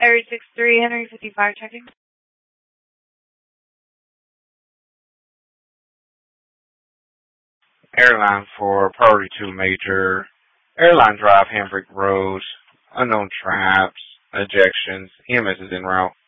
Area 63, Henry 55 checking. Airline for Priority 2 Major. Airline Drive, Hambrick Road. Unknown traps. Ejections. EMS is en route.